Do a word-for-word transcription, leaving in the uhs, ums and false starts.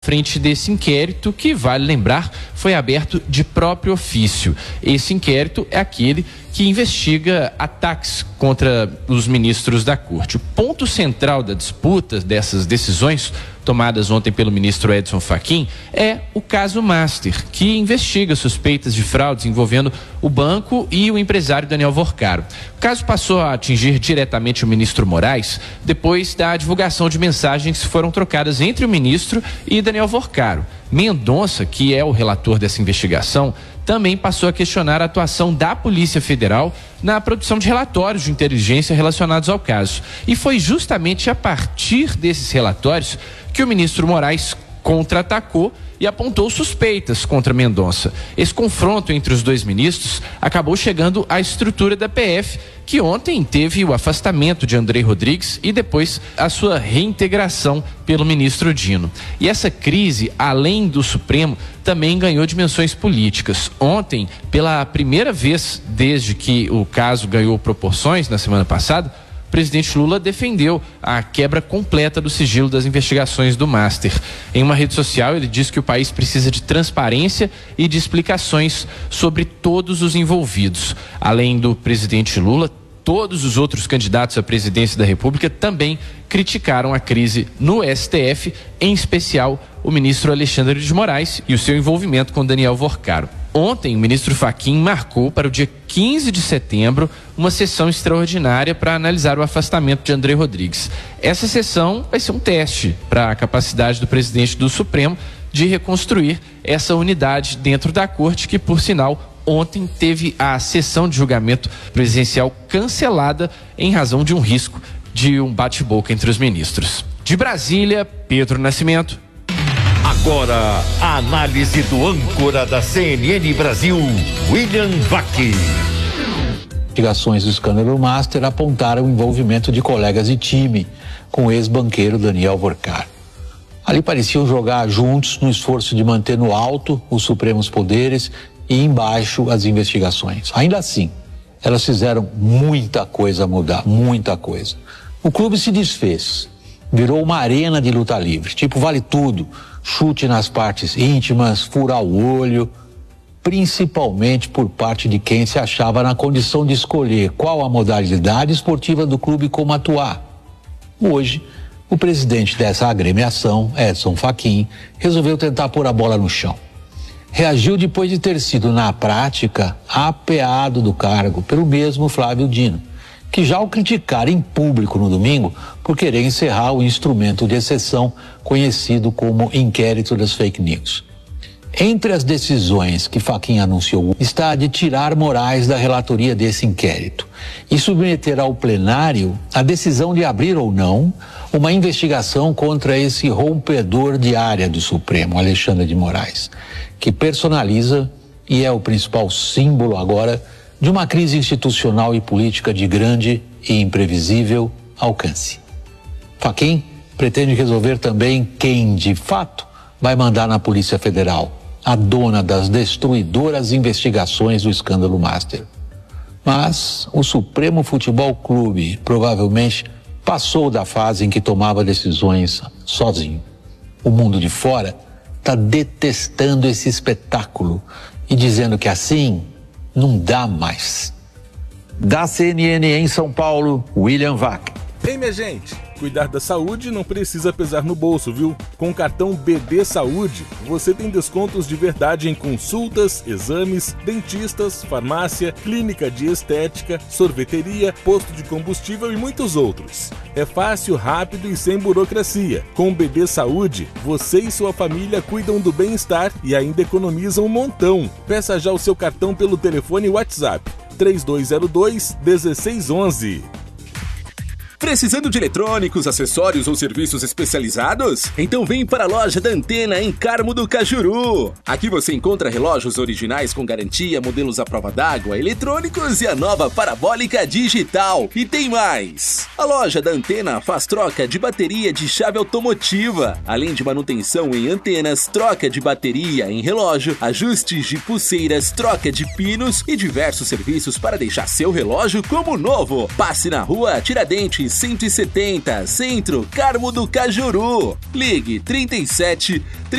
frente desse inquérito que, vale lembrar, foi aberto de próprio ofício. Esse inquérito é aquele que investiga ataques contra os ministros da Corte. O ponto central da disputa dessas decisões tomadas ontem pelo ministro Edson Fachin é o caso Master, que investiga suspeitas de fraudes envolvendo o banco e o empresário Daniel Vorcaro. O caso passou a atingir diretamente o ministro Moraes depois da divulgação de mensagens que foram trocadas entre o ministro e Daniel Vorcaro. Mendonça, que é o relator dessa investigação, também passou a questionar a atuação da Polícia Federal na produção de relatórios de inteligência relacionados ao caso. E foi justamente a partir desses relatórios que o ministro Moraes contra-atacou e apontou suspeitas contra Mendonça. Esse confronto entre os dois ministros acabou chegando à estrutura da P F, que ontem teve o afastamento de André Rodrigues e depois a sua reintegração pelo ministro Dino. E essa crise, além do Supremo, também ganhou dimensões políticas. Ontem, pela primeira vez desde que o caso ganhou proporções na semana passada, o presidente Lula defendeu a quebra completa do sigilo das investigações do Master. Em uma rede social, ele disse que o país precisa de transparência e de explicações sobre todos os envolvidos. Além do presidente Lula, todos os outros candidatos à presidência da República também criticaram a crise no S T F, em especial o ministro Alexandre de Moraes e o seu envolvimento com Daniel Vorcaro. Ontem, o ministro Fachin marcou para o dia quinze de setembro uma sessão extraordinária para analisar o afastamento de André Rodrigues. Essa sessão vai ser um teste para a capacidade do presidente do Supremo de reconstruir essa unidade dentro da corte, que, por sinal, ontem teve a sessão de julgamento presidencial cancelada em razão de um risco de um bate-boca entre os ministros. De Brasília, Pedro Nascimento. Agora, a análise do âncora da C N N Brasil, William Vac. Investigações do escândalo Master apontaram o envolvimento de colegas de time com o ex-banqueiro Daniel Vorcaro. Ali pareciam jogar juntos no esforço de manter no alto os supremos poderes e embaixo as investigações. Ainda assim, elas fizeram muita coisa mudar, muita coisa. O clube se desfez, virou uma arena de luta livre, tipo vale tudo, chute nas partes íntimas, furar o olho, principalmente por parte de quem se achava na condição de escolher qual a modalidade esportiva do clube e como atuar. Hoje, o presidente dessa agremiação, Edson Fachin, resolveu tentar pôr a bola no chão. Reagiu depois de ter sido, na prática, apeado do cargo pelo mesmo Flávio Dino, que já o criticara em público no domingo por querer encerrar o instrumento de exceção conhecido como inquérito das fake news. Entre as decisões que Fachin anunciou está a de tirar Moraes da relatoria desse inquérito e submeter ao plenário a decisão de abrir ou não uma investigação contra esse rompedor de área do Supremo, Alexandre de Moraes, que personaliza e é o principal símbolo agora de uma crise institucional e política de grande e imprevisível alcance. Fachin pretende resolver também quem, de fato, vai mandar na Polícia Federal, a dona das destruidoras investigações do escândalo Master. Mas o Supremo Futebol Clube provavelmente passou da fase em que tomava decisões sozinho. O mundo de fora está detestando esse espetáculo e dizendo que assim não dá mais. Da C N N em São Paulo, William Vac. Ei, minha gente, cuidar da saúde não precisa pesar no bolso, viu? Com o cartão B D Saúde, você tem descontos de verdade em consultas, exames, dentistas, farmácia, clínica de estética, sorveteria, posto de combustível e muitos outros. É fácil, rápido e sem burocracia. Com o B D Saúde, você e sua família cuidam do bem-estar e ainda economizam um montão. Peça já o seu cartão pelo telefone WhatsApp três dois zero dois, um seis um um. Precisando de eletrônicos, acessórios ou serviços especializados? Então vem para a loja da Antena em Carmo do Cajuru. Aqui você encontra relógios originais com garantia, modelos à prova d'água, eletrônicos e a nova parabólica digital. E tem mais! A loja da Antena faz troca de bateria de chave automotiva, além de manutenção em antenas, troca de bateria em relógio, ajustes de pulseiras, troca de pinos e diversos serviços para deixar seu relógio como novo. Passe na rua Tiradentes cento e setenta, Centro, Carmo do Cajuru. Ligue trinta e sete